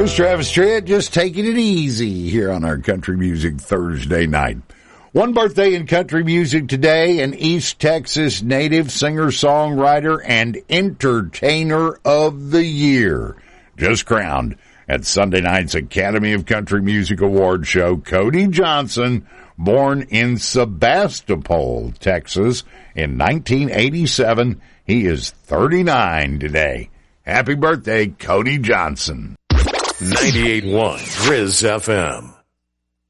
There's Travis Tritt just taking it easy here on our Country Music Thursday night. One birthday in country music today, an East Texas native singer-songwriter and entertainer of the year. Just crowned at Sunday night's Academy of Country Music Award show, Cody Johnson, born in Sebastopol, Texas in 1987. He is 39 today. Happy birthday, Cody Johnson. 98.1 Riz FM.